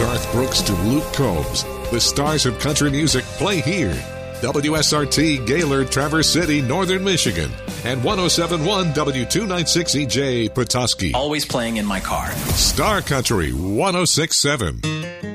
Garth Brooks to Luke Combs, the stars of country music play here. WSRT Gaylord, Traverse City, Northern Michigan, and 107.1 W296EJ, Petoskey. Always playing in my car. Star Country 106.7.